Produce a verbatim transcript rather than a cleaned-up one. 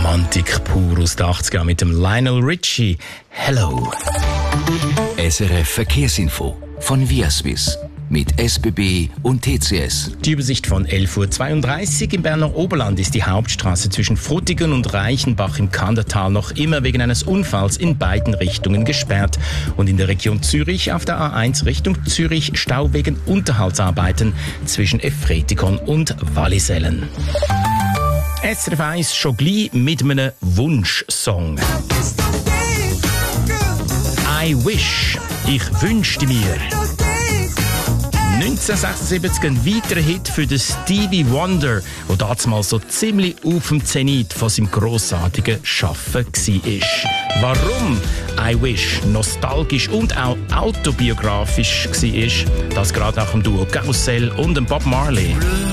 Romantik pur aus den achtziger mit dem Lionel Richie. Hello. S R F Verkehrsinfo von Viaswiss mit S B B und T C S. Die Übersicht von elf Uhr zweiunddreißig. Im Berner Oberland ist die Hauptstraße zwischen Frutigen und Reichenbach im Kandertal noch immer wegen eines Unfalls in beiden Richtungen gesperrt. Und in der Region Zürich auf der A eins Richtung Zürich Stau wegen Unterhaltsarbeiten zwischen Efretikon und Wallisellen. S R F eins schon gleich mit einem Wunschsong. I Wish, ich wünschte mir. neunzehnhundertsechsundsiebzig ein weiterer Hit für den Stevie Wonder, der damals so ziemlich auf dem Zenit von seinem grossartigen Schaffen war. Warum I Wish nostalgisch und auch autobiografisch war, das gerade nach dem Duo Karussell und dem Bob Marley.